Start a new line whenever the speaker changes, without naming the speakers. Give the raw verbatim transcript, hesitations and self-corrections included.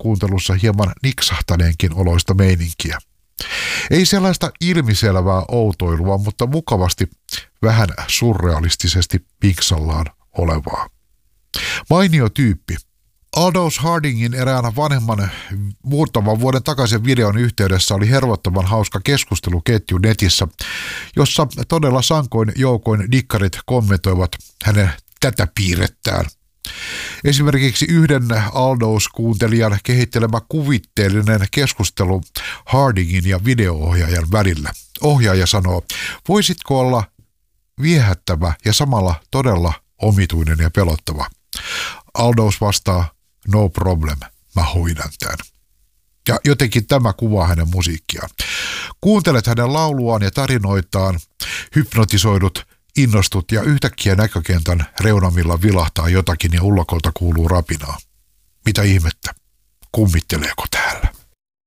kuuntelussa hieman niksahtaneenkin oloista meininkiä. Ei sellaista ilmiselvää outoilua, mutta mukavasti vähän surrealistisesti pinksallaan olevaa. Mainio tyyppi. Aldous Hardingin eräänä vanhemman muutaman vuoden takaisen videon yhteydessä oli hervottoman hauska keskusteluketju netissä, jossa todella sankoin joukoin dikkarit kommentoivat hänen tätä piirrettään. Esimerkiksi yhden Aldous-kuuntelijan kehittelemä kuvitteellinen keskustelu Hardingin ja video-ohjaajan välillä. Ohjaaja sanoo, voisitko olla viehättävä ja samalla todella omituinen ja pelottava. Aldous vastaa, no problem, mä hoidan tämän. Ja jotenkin tämä kuvaa hänen musiikkiaan. Kuuntelet hänen lauluaan ja tarinoitaan, hypnotisoidut, innostut ja yhtäkkiä näkökentän reunamilla vilahtaa jotakin ja ullakolta kuuluu rapinaa. Mitä ihmettä? Kummitteleeko tämä?